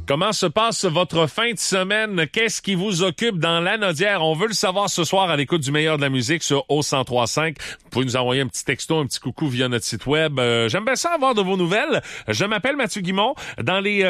Comment se passe votre fin de semaine? Qu'est-ce qui vous occupe dans Lanaudière? On veut le savoir ce soir à l'écoute du meilleur de la musique sur O1035. Vous pouvez nous envoyer un petit texto, un petit coucou via notre site web. J'aime bien ça avoir de vos nouvelles. Je m'appelle Mathieu Guimont. Dans les